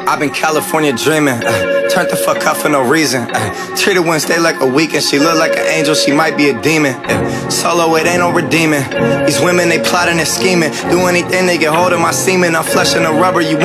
I've been California dreaming, turned the fuck up for no reason. Treated Wednesday like a weekend, she look like an angel, she might be a demon. Solo, it ain't no redeeming. These women, they plotting and scheming, do anything they get hold of my semen. I'm flushing the rubber, you